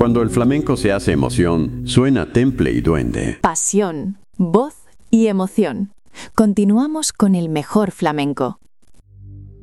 Cuando el flamenco se hace emoción, suena temple y duende. Pasión, voz y emoción. Continuamos con el mejor flamenco.